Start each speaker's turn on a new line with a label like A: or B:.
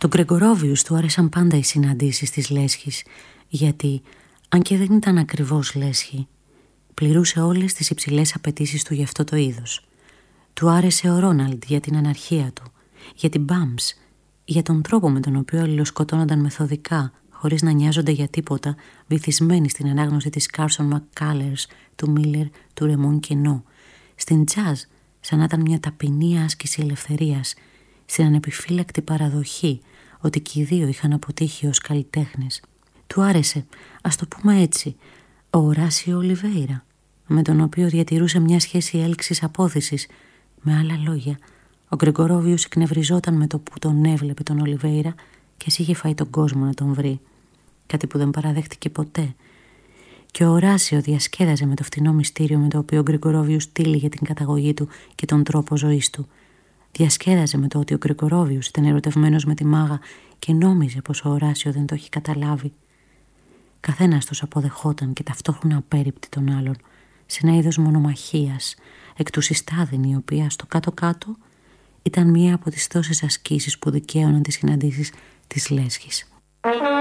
A: Τον Γκρεγκορόβιους του άρεσαν πάντα οι συναντήσεις της λέσχης, γιατί, αν και δεν ήταν ακριβώς λέσχη, πληρούσε όλες τις υψηλές απαιτήσεις του για αυτό το είδος. Του άρεσε ο Ρόναλντ για την αναρχία του, για την Μπάμς, για τον τρόπο με τον οποίο αλληλοσκοτώνονταν μεθοδικά, χωρίς να νοιάζονται για τίποτα, βυθισμένοι στην ανάγνωση της Κάρσον Μακκάλερς, του Μίλλερ, του Ρεμόν Κενό, στην τζαζ, σαν να ήταν μια ταπεινή άσκηση ελευθερίας, στην ανεπιφύλακτη παραδοχή ότι και οι δύο είχαν αποτύχει ως καλλιτέχνες. Του άρεσε, ας το πούμε έτσι, ο Οράσιο Ολιβέιρα, με τον οποίο διατηρούσε μια σχέση έλξης απόθεσης. Με άλλα λόγια, ο Γκρεγκορόβιους εκνευριζόταν με το που τον έβλεπε τον Ολιβέιρα και εσύ φάει τον κόσμο να τον βρει. Κάτι που δεν παραδέχτηκε ποτέ. Και ο Οράσιο διασκέδαζε με το φτηνό μυστήριο με το οποίο ο Γκρεγκορόβιους τύλιγε την καταγωγή του και τον τρόπο ζωής του. Διασκέδαζε με το ότι ο Γκρεγκορόβιους ήταν ερωτευμένος με τη μάγα και νόμιζε πως ο Οράσιο δεν το έχει καταλάβει. Καθένας τους αποδεχόταν και ταυτόχρονα απέρριπτε τον άλλον, σε ένα είδος μονομαχίας, εκ του συστάδιν, η οποία στο κάτω-κάτω ήταν μία από τις τόσες ασκήσεις που δικαίωναν τις συναντήσεις της λέσχης.